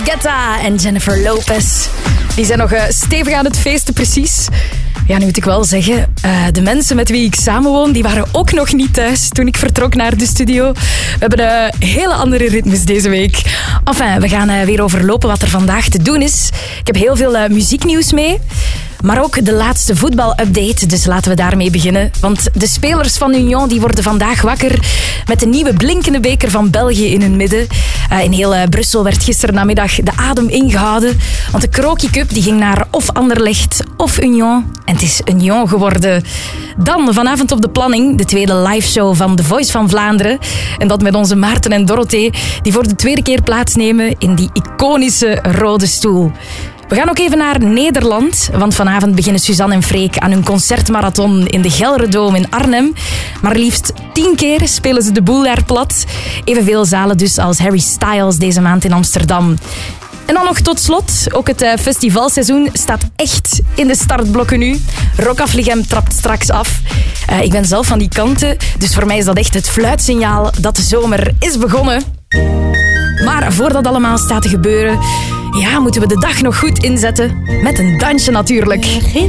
Guetta en Jennifer Lopez. Die zijn nog stevig aan het feesten, precies. Ja, nu moet ik wel zeggen, de mensen met wie ik samenwoon, die waren ook nog niet thuis toen ik vertrok naar de studio. We hebben hele andere ritmes deze week. Enfin, we gaan weer overlopen wat er vandaag te doen is. Ik heb heel veel muzieknieuws mee. Maar ook de laatste voetbalupdate, dus laten we daarmee beginnen. Want de spelers van Union die worden vandaag wakker met de nieuwe blinkende beker van België in hun midden. In heel Brussel werd gisteren namiddag de adem ingehouden. Want de Croquis Cup die ging naar of Anderlecht of Union. En het is Union geworden. Dan vanavond op de planning de tweede liveshow van The Voice van Vlaanderen. En dat met onze Maarten en Dorothee, die voor de tweede keer plaatsnemen in die iconische rode stoel. We gaan ook even naar Nederland, want vanavond beginnen Suzanne en Freek aan hun concertmarathon in de Gelredome in Arnhem. Maar liefst 10 keer spelen ze de boel daar plat. Evenveel zalen dus als Harry Styles deze maand in Amsterdam. En dan nog tot slot, ook het festivalseizoen staat echt in de startblokken nu. Rock Afligem trapt straks af. Ik ben zelf van die kanten, dus voor mij is dat echt het fluitsignaal dat de zomer is begonnen. Maar voordat allemaal staat te gebeuren, ja, moeten we de dag nog goed inzetten. Met een dansje natuurlijk.